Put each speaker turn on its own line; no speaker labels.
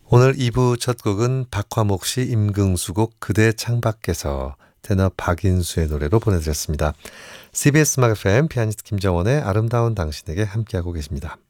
오늘 2부 첫 곡은 박화목 씨 임금수곡 그대 창밖에서 테너 박인수의 노래로 보내드렸습니다. CBS 음악 FM 피아니스트 김정원의 아름다운 당신에게 함께하고 계십니다.